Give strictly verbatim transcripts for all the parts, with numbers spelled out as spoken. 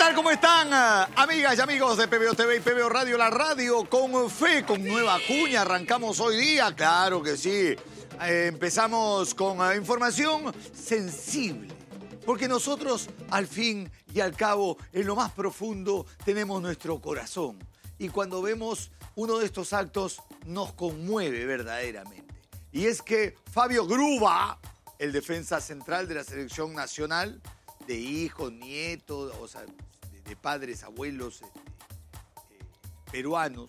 tal? ¿Cómo están? Amigas y amigos de P B O T V y P B O Radio, la radio con fe, con nueva cuña. Arrancamos hoy día, claro que sí. Eh, empezamos con uh, información sensible. Porque nosotros, al fin y al cabo, en lo más profundo, tenemos nuestro corazón. Y cuando vemos uno de estos actos, nos conmueve verdaderamente. Y es que Fabio Gruba, el defensa central de la selección nacional, de hijos, nietos, o sea, de, de padres, abuelos este, eh, peruanos,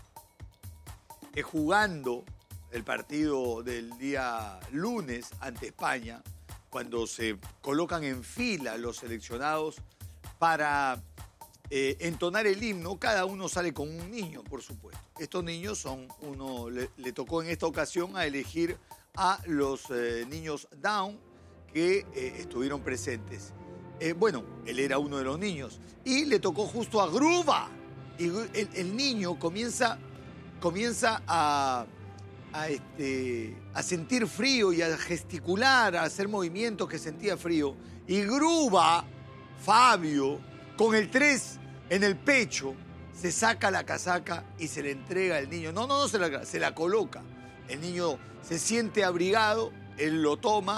eh, jugando el partido del día lunes ante España, cuando se colocan en fila los seleccionados para eh, entonar el himno, cada uno sale con un niño, por supuesto. Estos niños son, uno le, le tocó en esta ocasión a elegir a los eh, niños Down que eh, estuvieron presentes. Eh, bueno, él era uno de los niños y le tocó justo a Gruba. Y el, el niño comienza, comienza a, a, este, a sentir frío y a gesticular, a hacer movimientos que sentía frío. Y Gruba, Fabio, con el tres en el pecho, se saca la casaca y se le entrega al niño. No, no, no se la, se la coloca. El niño se siente abrigado, él lo toma.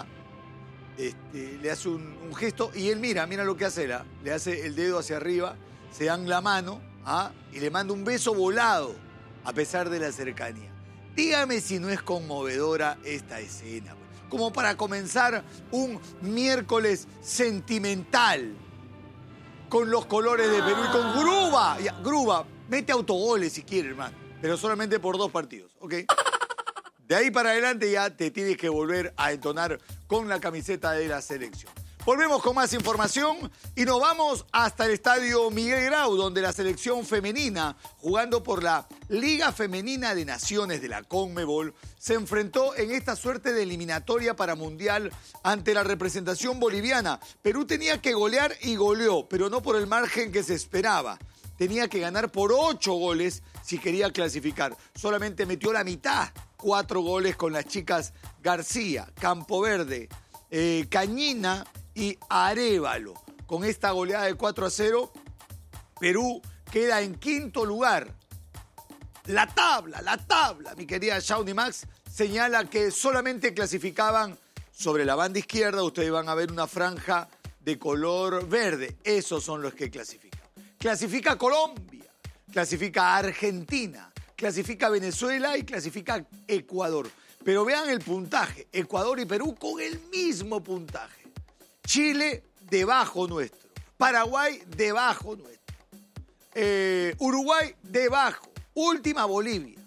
Este, le hace un, un gesto y él mira, mira lo que hace, la, le hace el dedo hacia arriba, se dan la mano ¿ah? y le manda un beso volado a pesar de la cercanía. Dígame si no es conmovedora esta escena, como para comenzar un miércoles sentimental con los colores de Perú y con Gruba. Ya, Gruba, mete autogoles si quiere, hermano, pero solamente por dos partidos, ¿ok? De ahí para adelante ya te tienes que volver a entonar con la camiseta de la selección. Volvemos con más información y nos vamos hasta el estadio Miguel Grau, donde la selección femenina, jugando por la Liga Femenina de Naciones de la Conmebol, se enfrentó en esta suerte de eliminatoria para Mundial ante la representación boliviana. Perú tenía que golear y goleó, pero no por el margen que se esperaba. Tenía que ganar por ocho goles si quería clasificar. Solamente metió la mitad. Cuatro goles con las chicas García, Campoverde, eh, Cañina y Arévalo. Con esta goleada de cuatro a cero, Perú queda en quinto lugar. La tabla, la tabla, mi querida Shawnee Max, señala que solamente clasificaban sobre la banda izquierda. Ustedes van a ver una franja de color verde. Esos son los que clasifican. Clasifica Colombia, clasifica Argentina, clasifica Venezuela y clasifica Ecuador. Pero vean el puntaje. Ecuador y Perú con el mismo puntaje. Chile debajo nuestro. Paraguay debajo nuestro. Eh, Uruguay debajo. Última Bolivia.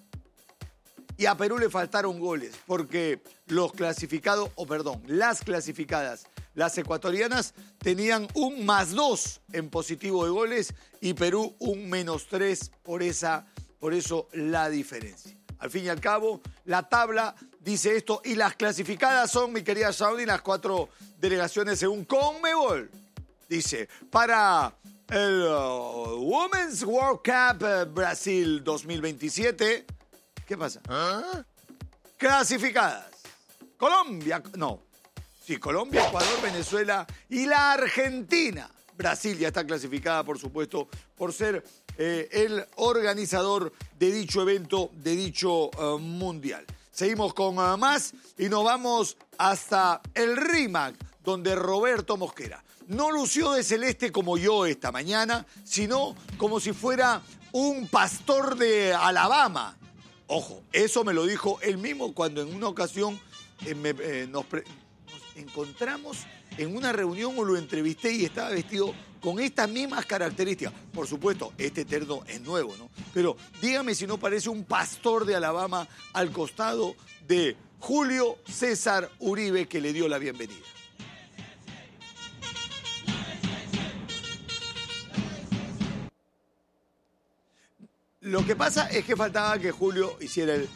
Y a Perú le faltaron goles porque los clasificados, o perdón, las clasificadas, las ecuatorianas, tenían un más dos en positivo de goles y Perú un menos tres por esa Por eso la diferencia. Al fin y al cabo, la tabla dice esto y las clasificadas son, mi querida Shawnee, las cuatro delegaciones según Conmebol. Dice, para el uh, Women's World Cup uh, Brasil dos mil veintisiete, ¿qué pasa? ¿Ah? Clasificadas. Colombia, no. Sí, Colombia, Ecuador, Venezuela y la Argentina. Brasil ya está clasificada, por supuesto, por ser eh, el organizador de dicho evento, de dicho uh, mundial. Seguimos con uh, más y nos vamos hasta el RIMAC, donde Roberto Mosquera no lució de celeste como yo esta mañana, sino como si fuera un pastor de Alabama. Ojo, eso me lo dijo él mismo cuando en una ocasión eh, me, eh, nos, pre- nos encontramos en una reunión o lo entrevisté y estaba vestido con estas mismas características. Por supuesto, este terno es nuevo, ¿no? Pero dígame si no parece un pastor de Alabama al costado de Julio César Uribe, que le dio la bienvenida. Lo que pasa es que faltaba que Julio hiciera el...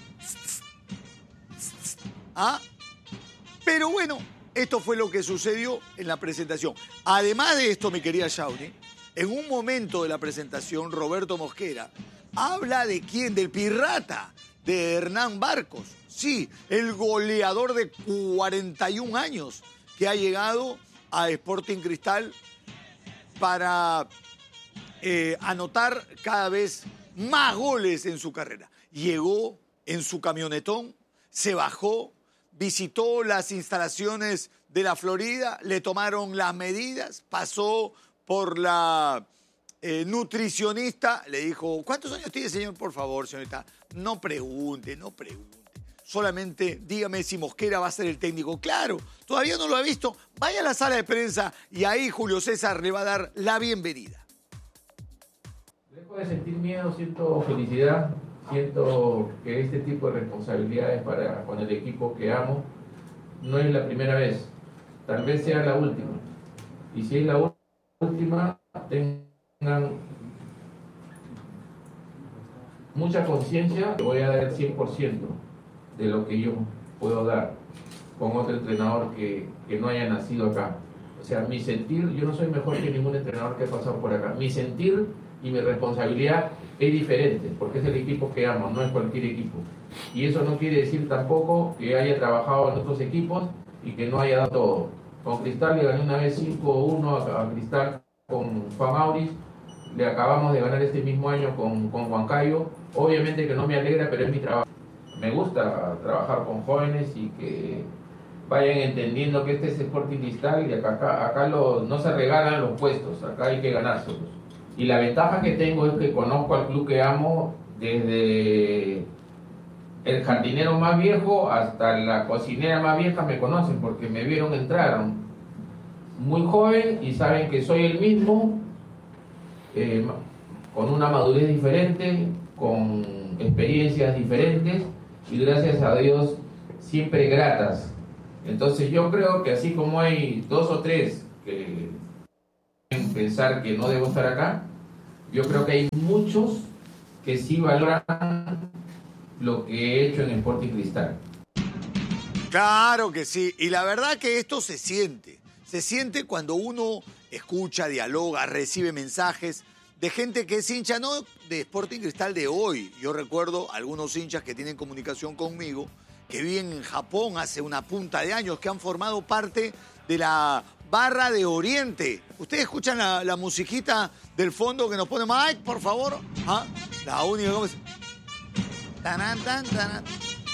¿Ah? Pero bueno, esto fue lo que sucedió en la presentación. Además de esto, mi querida Shawnee, en un momento de la presentación, Roberto Mosquera habla de quién, del pirata, de Hernán Barcos. Sí, el goleador de cuarenta y un años que ha llegado a Sporting Cristal para eh, anotar cada vez más goles en su carrera. Llegó en su camionetón, se bajó, visitó las instalaciones de la Florida, le tomaron las medidas, pasó por la eh, nutricionista, le dijo, ¿cuántos años tiene, señor? Por favor, señorita, no pregunte, no pregunte. Solamente dígame si Mosquera va a ser el técnico. Claro, todavía no lo ha visto. Vaya a la sala de prensa y ahí Julio César le va a dar la bienvenida. Dejo de sentir miedo, siento felicidad, siento que este tipo de responsabilidades para con el equipo que amo no es la primera vez, tal vez sea la última. Y si es la última, tengan mucha conciencia que voy a dar el cien por ciento de lo que yo puedo dar con otro entrenador que, que no haya nacido acá. O sea, mi sentir, yo no soy mejor que ningún entrenador que ha pasado por acá. Mi sentir y mi responsabilidad es diferente, porque es el equipo que amo, no es cualquier equipo. Y eso no quiere decir tampoco que haya trabajado en otros equipos y que no haya dado todo. Con Cristal le gané una vez cinco uno a, a Cristal con Juan Auris, le acabamos de ganar este mismo año con, con Huancayo. Obviamente que no me alegra, pero es mi trabajo. Me gusta trabajar con jóvenes y que vayan entendiendo que este es Sporting Cristal y acá, acá, acá lo, no se regalan los puestos, acá hay que ganárselos. Y la ventaja que tengo es que conozco al club que amo desde el jardinero más viejo hasta la cocinera más vieja me conocen porque me vieron entrar muy joven y saben que soy el mismo, eh, con una madurez diferente, con experiencias diferentes y gracias a Dios siempre gratas. Entonces yo creo que así como hay dos o tres que pensar que no debo estar acá, yo creo que hay muchos que sí valoran lo que he hecho en Sporting Cristal. Claro que sí, y la verdad que esto se siente, se siente cuando uno escucha, dialoga, recibe mensajes de gente que es hincha, no de Sporting Cristal de hoy. Yo recuerdo algunos hinchas que tienen comunicación conmigo, que viven en Japón hace una punta de años, que han formado parte de la Barra de Oriente. ¿Ustedes escuchan la, la musiquita del fondo que nos pone Mike, por favor? ¿Ah? La única cosa. Tanan, tan, tanan.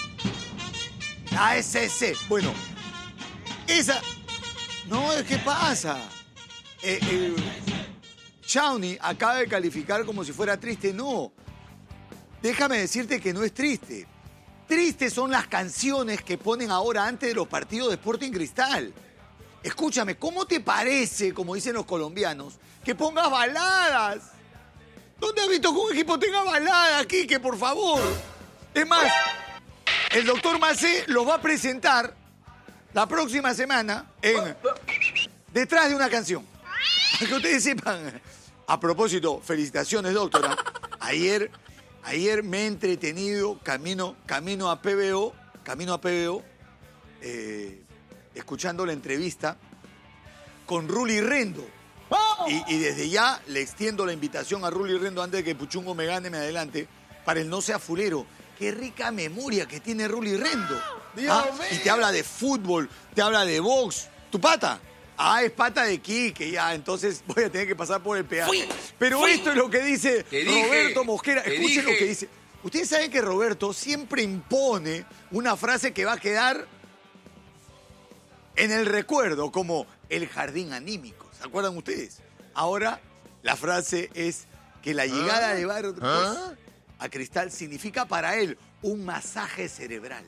A S C. Bueno, esa. No, ¿qué pasa? Eh, eh, Shawnee acaba de calificar como si fuera triste. No. Déjame decirte que no es triste. Tristes son las canciones que ponen ahora antes de los partidos de Sporting Cristal. Escúchame, ¿cómo te parece, como dicen los colombianos, que pongas baladas? ¿Dónde has visto que un equipo tenga baladas, Quique, por favor? Es más, el doctor Macé los va a presentar la próxima semana en Detrás de una canción. Para que ustedes sepan. A propósito, felicitaciones, doctora. Ayer, ayer me he entretenido camino, camino a P B O, camino a P B O, eh, escuchando la entrevista con Rully Rendo. ¡Oh! Y, y desde ya le extiendo la invitación a Rully Rendo antes de que Puchungo me gane, me adelante, para el No Sea Fulero. Qué rica memoria que tiene Rully Rendo. ¿Ah? Y te habla de fútbol, te habla de box. ¿Tu pata? Ah, es pata de Quique, ya, entonces voy a tener que pasar por el peaje. Fui, Pero fui. Esto es lo que dice te Roberto dije, Mosquera. Escuchen dije. Lo que dice. Ustedes saben que Roberto siempre impone una frase que va a quedar en el recuerdo, como el jardín anímico. ¿Se acuerdan ustedes? Ahora la frase es que la llegada ¿Ah? de Barcos ¿Ah? a Cristal significa para él un masaje cerebral.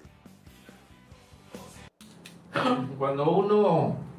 Cuando uno...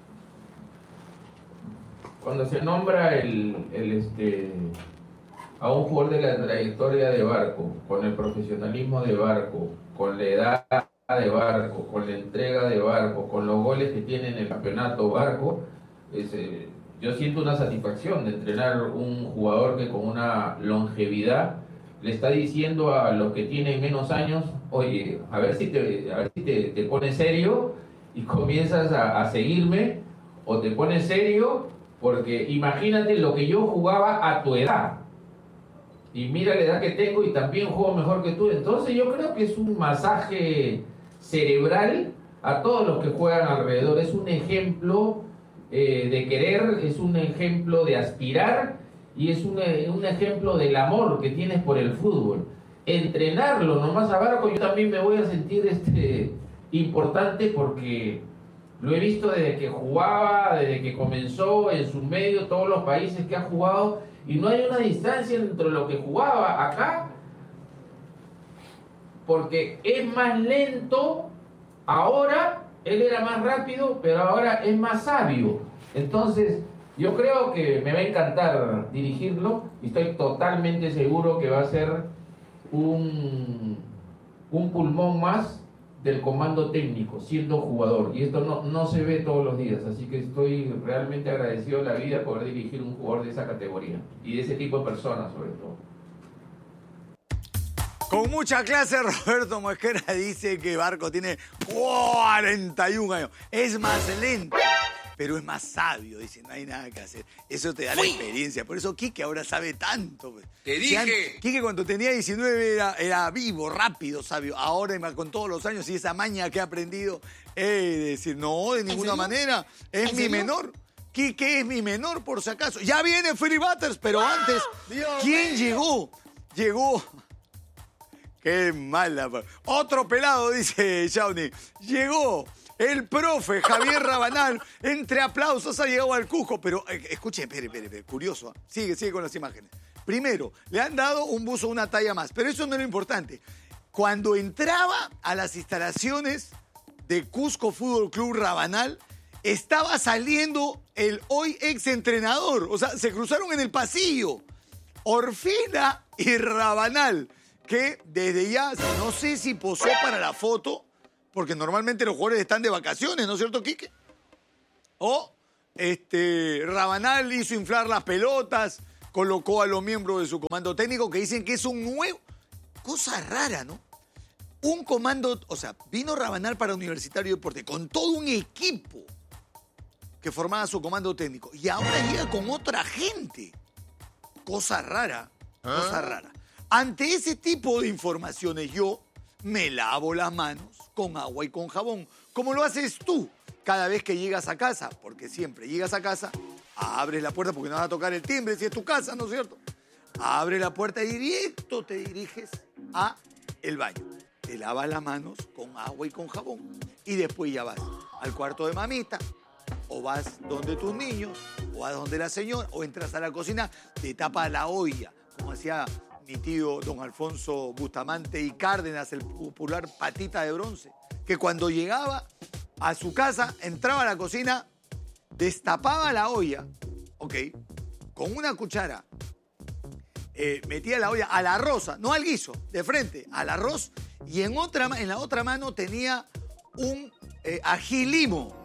Cuando se nombra el, el este, a un jugador de la trayectoria de Barco, con el profesionalismo de Barco, con la edad de Barco, con la entrega de Barco, con los goles que tiene en el campeonato Barco, es, eh, yo siento una satisfacción de entrenar un jugador que con una longevidad le está diciendo a los que tienen menos años, oye, a ver si te, a ver si te, te pones serio y comienzas a, a seguirme, o te pones serio, porque imagínate lo que yo jugaba a tu edad. Y mira la edad que tengo y también juego mejor que tú. Entonces yo creo que es un masaje cerebral a todos los que juegan alrededor. Es un ejemplo eh, de querer, es un ejemplo de aspirar y es un, un ejemplo del amor que tienes por el fútbol. Entrenarlo nomás a Barco, yo también me voy a sentir este, importante porque lo he visto desde que jugaba, desde que comenzó en su medio, todos los países que ha jugado, y no hay una distancia entre lo que jugaba acá, porque es más lento ahora, él era más rápido, pero ahora es más sabio. Entonces, yo creo que me va a encantar dirigirlo y estoy totalmente seguro que va a ser un, un pulmón más del comando técnico, siendo jugador. Y esto no, no se ve todos los días, así que estoy realmente agradecido a la vida por dirigir un jugador de esa categoría y de ese tipo de personas sobre todo. Con mucha clase, Roberto Mosquera dice que Barco tiene cuarenta y un años. Es más lento, pero es más sabio. Dice, no hay nada que hacer. Eso te da la experiencia. Por eso Quique ahora sabe tanto. Te dije. Quique cuando tenía diecinueve era, era vivo, rápido, sabio. Ahora con todos los años y esa maña que ha aprendido, es decir, no, de ninguna manera. Es mi menor. Quique es mi menor, por si acaso. Ya viene Philly Butters, pero antes, ¿quién llegó? Llegó... Qué mala. Otro pelado, dice Shawnee. Llegó el profe Javier Rabanal. Entre aplausos ha llegado al Cusco. Pero eh, escuchen, espere, espere, espere, curioso. ¿eh? Sigue, sigue con las imágenes. Primero, le han dado un buzo, una talla más. Pero eso no es lo importante. Cuando entraba a las instalaciones de Cusco Fútbol Club Rabanal, estaba saliendo el hoy exentrenador. O sea, se cruzaron en el pasillo. Orfila y Rabanal. Que desde ya, no sé si posó para la foto, porque normalmente los jugadores están de vacaciones, ¿no es cierto, Quique? O este, Rabanal hizo inflar las pelotas, colocó a los miembros de su comando técnico que dicen que es un nuevo... Cosa rara, ¿no? Un comando... O sea, vino Rabanal para Universitario de Deporte con todo un equipo que formaba su comando técnico. Y ahora llega con otra gente. Cosa rara, cosa rara. Ante ese tipo de informaciones yo me lavo las manos con agua y con jabón, como lo haces tú cada vez que llegas a casa, porque siempre llegas a casa, abres la puerta porque no vas a tocar el timbre si es tu casa, ¿no es cierto? Abres la puerta y directo te diriges a el baño. Te lavas las manos con agua y con jabón y después ya vas al cuarto de mamita o vas donde tus niños o vas donde la señora o entras a la cocina, te tapas la olla, como hacía... mi tío don Alfonso Bustamante y Cárdenas, el popular patita de bronce, que cuando llegaba a su casa, entraba a la cocina, destapaba la olla, ok, con una cuchara, eh, metía la olla al arroz, no al guiso, de frente, al arroz, y en, otra, en la otra mano tenía un eh, ají limo.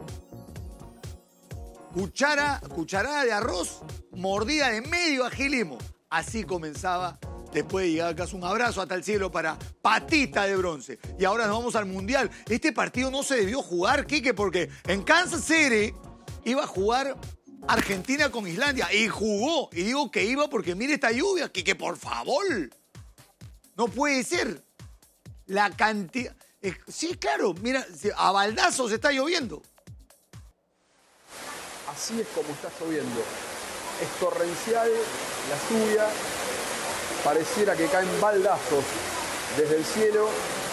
Cuchara, cucharada de arroz, mordida de medio ají limo. Así comenzaba. Después de llegar a casa, un abrazo hasta el cielo para patita de bronce. Y ahora nos vamos al Mundial. Este partido no se debió jugar, Quique, porque en Kansas City iba a jugar Argentina con Islandia. Y jugó. Y digo que iba porque mire esta lluvia, Quique, por favor. No puede ser. La cantidad... Sí, claro, mira, a baldazos está lloviendo. Así es como está lloviendo. Es torrencial la lluvia. Pareciera que caen baldazos desde el cielo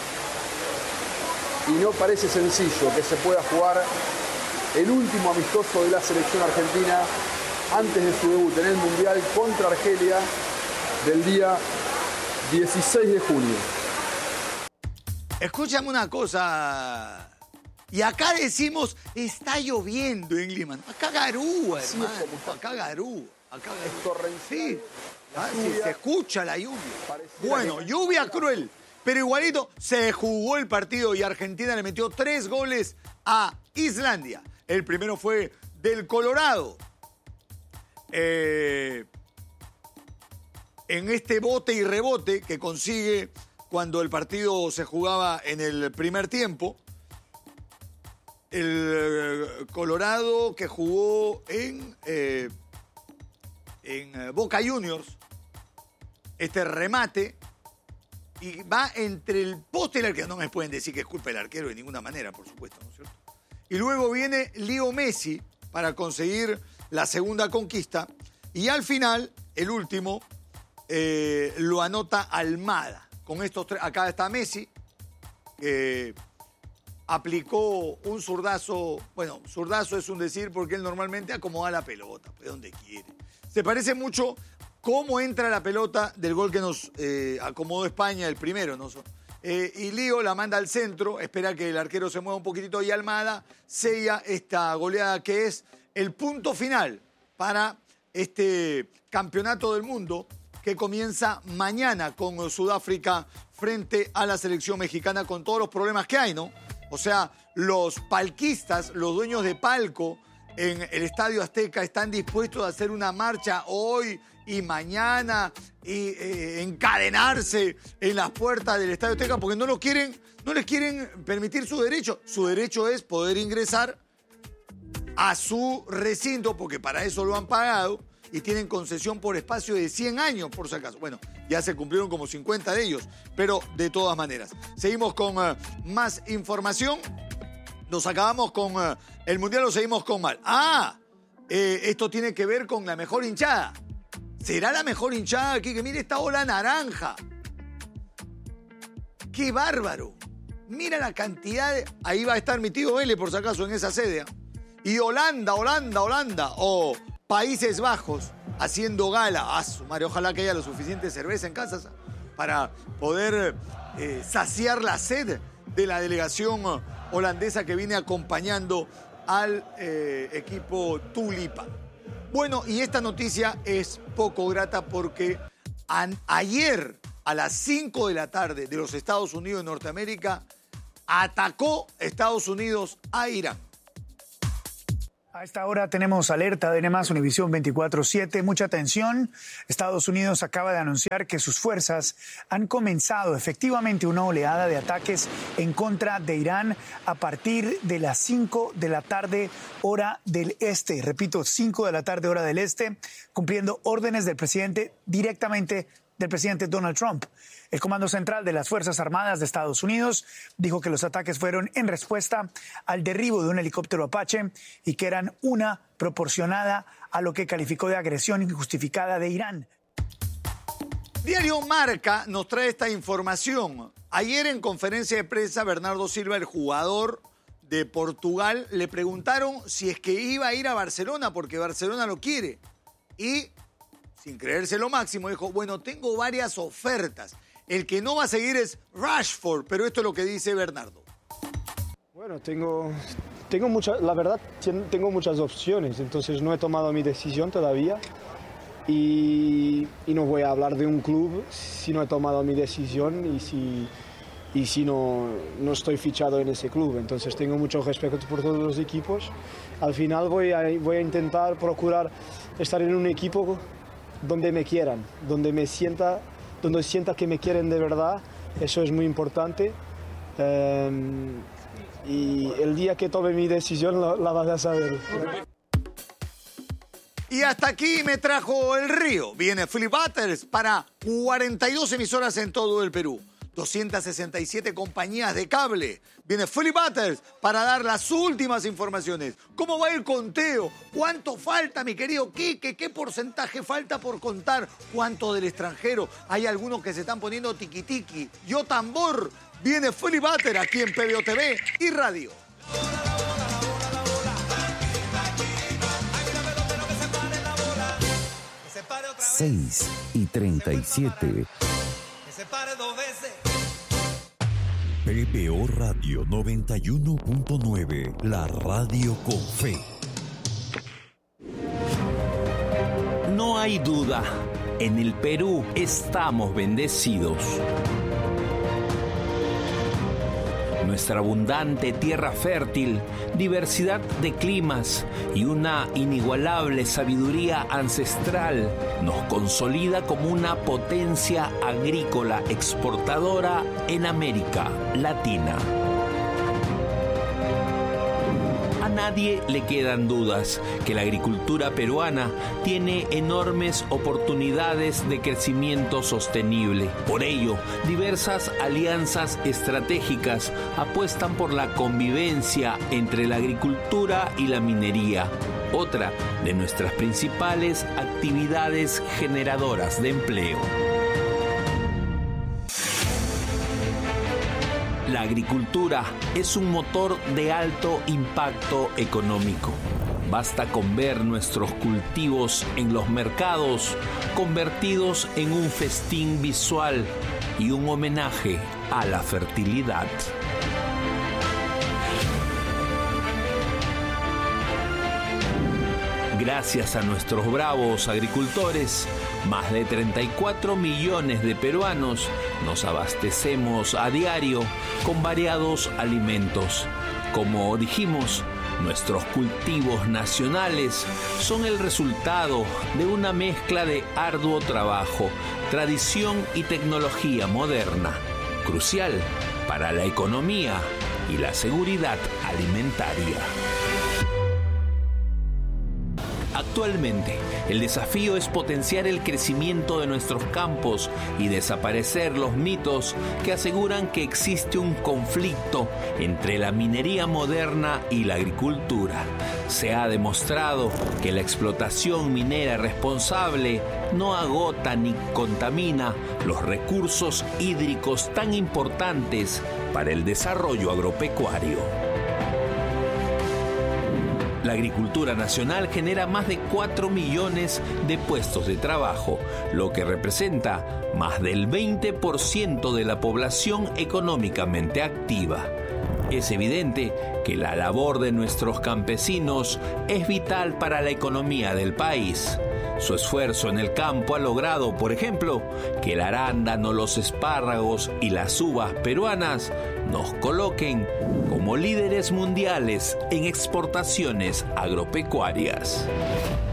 y no parece sencillo que se pueda jugar el último amistoso de la selección argentina antes de su debut en el Mundial contra Argelia del día dieciséis de junio. Escúchame una cosa. Y acá decimos, está lloviendo en Lima. Acá garúa, hermano. Acá garúa. Acá garúa. Sí. Ah, sí, se escucha la lluvia. Bueno, lluvia cruel, pero igualito se jugó el partido y Argentina le metió tres goles a Islandia. El primero fue del Colorado. Eh, en este bote y rebote que consigue cuando el partido se jugaba en el primer tiempo, el Colorado que jugó en, eh, en Boca Juniors, este remate, y va entre el poste y el arquero. No me pueden decir que es culpa del arquero de ninguna manera, por supuesto, ¿no es cierto? Y luego viene Leo Messi para conseguir la segunda conquista, y al final el último, eh, lo anota Almada. Con estos tres, acá está Messi, que aplicó un zurdazo, bueno, zurdazo es un decir porque él normalmente acomoda la pelota, pues donde quiere. Se parece mucho cómo entra la pelota del gol que nos eh, acomodó España, el primero, ¿no? Eh, y Lío la manda al centro, espera que el arquero se mueva un poquitito y Almada sella esta goleada que es el punto final para este campeonato del mundo que comienza mañana con Sudáfrica frente a la selección mexicana con todos los problemas que hay, ¿no? O sea, los palquistas, los dueños de palco en el Estadio Azteca están dispuestos a hacer una marcha hoy y mañana y eh, encadenarse en las puertas del Estadio Azteca porque no lo quieren, no les quieren permitir su derecho. Su derecho es poder ingresar a su recinto porque para eso lo han pagado y tienen concesión por espacio de cien años, por si acaso. Bueno, ya se cumplieron como cincuenta de ellos, pero de todas maneras. Seguimos con uh, más información. Nos acabamos con uh, el Mundial, lo seguimos con mal. Ah, eh, esto tiene que ver con la mejor hinchada. ¿Será la mejor hinchada aquí? Que mire esta ola naranja. ¡Qué bárbaro! Mira la cantidad de... Ahí va a estar mi tío Vélez, por si acaso, en esa sede. Y Holanda, Holanda, Holanda. O Países Bajos haciendo gala. Ah, su madre, ojalá que haya lo suficiente cerveza en casa para poder eh, saciar la sed de la delegación holandesa que viene acompañando al eh, equipo Tulipa. Bueno, y esta noticia es poco grata porque a, ayer a las cinco de la tarde de los Estados Unidos de Norteamérica atacó Estados Unidos a Irán. A esta hora tenemos alerta de N más Univisión veinticuatro siete. Mucha atención. Estados Unidos acaba de anunciar que sus fuerzas han comenzado efectivamente una oleada de ataques en contra de Irán a partir de las cinco de la tarde hora del este. Repito, cinco de la tarde hora del este, cumpliendo órdenes del presidente directamente del presidente Donald Trump. El Comando Central de las Fuerzas Armadas de Estados Unidos dijo que los ataques fueron en respuesta al derribo de un helicóptero Apache y que eran una proporcionada a lo que calificó de agresión injustificada de Irán. Diario Marca nos trae esta información. Ayer en conferencia de prensa, Bernardo Silva, el jugador de Portugal, le preguntaron si es que iba a ir a Barcelona porque Barcelona lo quiere. Y, sin creerse lo máximo, dijo, bueno, tengo varias ofertas. El que no va a seguir es Rashford, pero esto es lo que dice Bernardo. Bueno, tengo, tengo mucha, la verdad, tengo muchas opciones, entonces no he tomado mi decisión todavía y, y no voy a hablar de un club si no he tomado mi decisión y si, y si no, no estoy fichado en ese club. Entonces tengo mucho respeto por todos los equipos. Al final voy a, voy a intentar procurar estar en un equipo donde me quieran, donde me sienta... donde sienta que me quieren de verdad, eso es muy importante. Um, y el día que tome mi decisión la, la vas a saber. Y hasta aquí me trajo el río. Viene Philip Butters para cuarenta y dos emisoras en todo el Perú. doscientas sesenta y siete compañías de cable. Viene Philip Butters para dar las últimas informaciones. ¿Cómo va el conteo? ¿Cuánto falta, mi querido Quique? ¿Qué porcentaje falta por contar? ¿Cuánto del extranjero? Hay algunos que se están poniendo tiqui-tiqui. Yo tambor. Viene Philip Butters aquí en P B O T V y Radio. seis y treinta y siete. P B O Radio noventa y uno punto nueve, la radio con fe. No hay duda, en el Perú estamos bendecidos. Nuestra abundante tierra fértil, diversidad de climas y una inigualable sabiduría ancestral nos consolida como una potencia agrícola exportadora en América Latina. A nadie le quedan dudas que la agricultura peruana tiene enormes oportunidades de crecimiento sostenible. Por ello, diversas alianzas estratégicas apuestan por la convivencia entre la agricultura y la minería, otra de nuestras principales actividades generadoras de empleo. La agricultura es un motor de alto impacto económico. Basta con ver nuestros cultivos en los mercados convertidos en un festín visual y un homenaje a la fertilidad. Gracias a nuestros bravos agricultores, más de treinta y cuatro millones de peruanos nos abastecemos a diario con variados alimentos. Como dijimos, nuestros cultivos nacionales son el resultado de una mezcla de arduo trabajo, tradición y tecnología moderna, crucial para la economía y la seguridad alimentaria. Actualmente, el desafío es potenciar el crecimiento de nuestros campos y desaparecer los mitos que aseguran que existe un conflicto entre la minería moderna y la agricultura. Se ha demostrado que la explotación minera responsable no agota ni contamina los recursos hídricos tan importantes para el desarrollo agropecuario. La agricultura nacional genera más de cuatro millones de puestos de trabajo, lo que representa más del veinte por ciento de la población económicamente activa. Es evidente que la labor de nuestros campesinos es vital para la economía del país. Su esfuerzo en el campo ha logrado, por ejemplo, que el arándano, los espárragos y las uvas peruanas nos coloquen como líderes mundiales en exportaciones agropecuarias.